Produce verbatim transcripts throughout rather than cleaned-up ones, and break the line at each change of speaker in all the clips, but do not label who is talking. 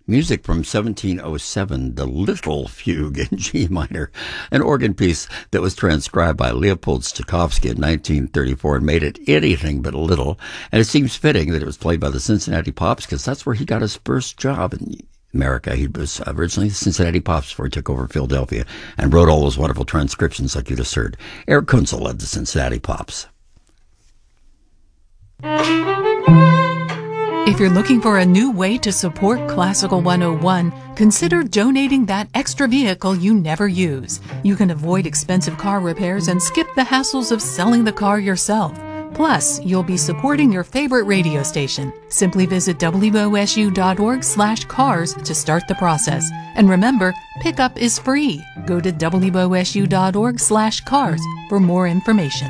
Music from seventeen oh seven, the Little Fugue in G minor, an organ piece that was transcribed by Leopold Stokowski in nineteen thirty-four and made it anything but little. And it seems fitting that it was played by the Cincinnati Pops because that's where he got his first job in America. He was originally the Cincinnati Pops before he took over Philadelphia and wrote all those wonderful transcriptions like you just heard. Eric Kunzel led the Cincinnati Pops.
If you're looking for a new way to support Classical one oh one, consider donating that extra vehicle you never use. You can avoid expensive car repairs and skip the hassles of selling the car yourself. Plus, you'll be supporting your favorite radio station. Simply visit W O S U dot org slash cars to start the process. And remember, pickup is free. Go to W O S U dot org slash cars for more information.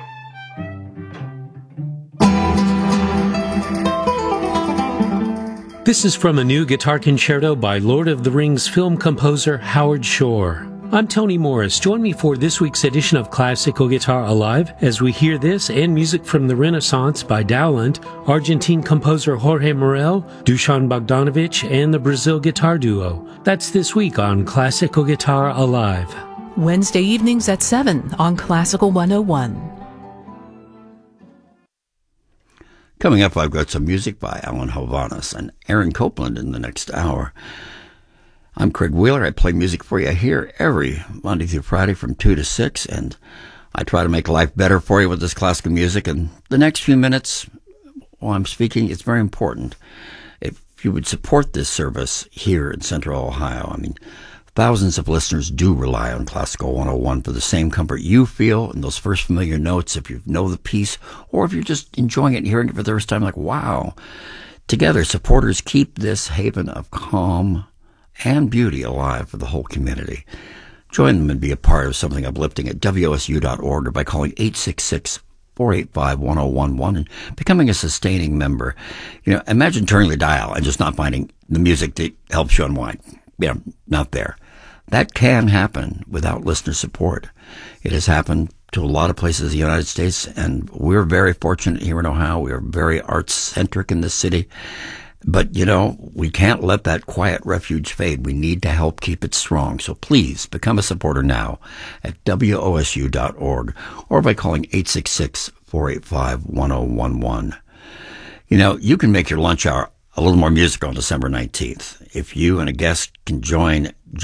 This is from a new guitar concerto by Lord of the Rings film composer Howard Shore. I'm Tony Morris. Join me for this week's edition of Classical Guitar Alive as we hear this and music from the Renaissance by Dowland, Argentine composer Jorge Morel, Dusan Bogdanovic, and the Brazil Guitar Duo. That's this week on Classical Guitar Alive.
Wednesday evenings at seven on Classical one oh one.
Coming up, I've got some music by Alan Hovhaness and Aaron Copland in the next hour. I'm Craig Wheeler. I play music for you here every Monday through Friday from two to six, and I try to make life better for you with this classical music. And the next few minutes while I'm speaking, it's very important. If you would support this service here in Central Ohio, I mean, thousands of listeners do rely on Classical one oh one for the same comfort you feel in those first familiar notes if you know the piece, or if you're just enjoying it and hearing it for the first time, like, wow. Together, supporters keep this haven of calm and beauty alive for the whole community. Join them and be a part of something uplifting at W O S U dot org or by calling eight six six, four eight five, one oh one one and becoming a sustaining member. You know, imagine turning the dial and just not finding the music that helps you unwind. You know, not there. That can happen without listener support. It has happened to a lot of places in the United States, and we're very fortunate here in Ohio. We are very arts-centric in this city. But, you know, we can't let that quiet refuge fade. We need to help keep it strong. So please become a supporter now at W O S U dot org or by calling eight six six, four eight five, one oh one one. You know, you can make your lunch hour a little more musical on December nineteenth. If you and a guest can join